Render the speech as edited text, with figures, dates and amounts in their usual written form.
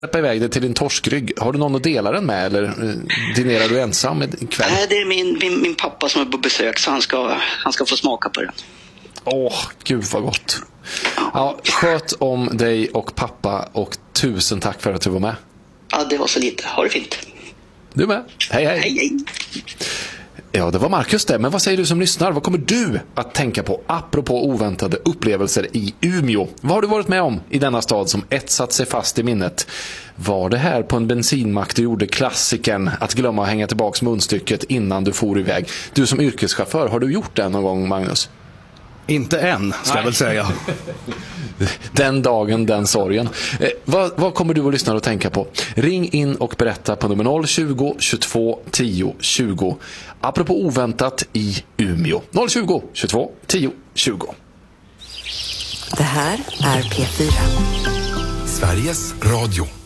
släppa iväg dig till din torskrygg. Har du någon att dela den med eller dinerar du ensam ikväll? Nej, det är min pappa som är på besök, så han ska få smaka på den. Gud vad gott. Ja, sköt om dig och pappa och tusen tack för att du var med. Ja, det var så lite. Ha det fint. Du med. Hej. Hej. Ja, det var Marcus där. Men vad säger du som lyssnar? Vad kommer du att tänka på apropå oväntade upplevelser i Umeå? Vad har du varit med om i denna stad som etsat sig fast i minnet? Var det här på en bensinmack du gjorde klassikern att glömma att hänga tillbaks munstycket innan du for iväg? Du som yrkeschaufför, har du gjort det någon gång, Magnus? Inte än, ska jag väl säga. Den dagen, den sorgen. Vad kommer du att lyssna och tänka på? Ring in och berätta på nummer 020 22 10 20. Apropå oväntat i Umeå. 020 22 10 20. Det här är P4. Sveriges Radio.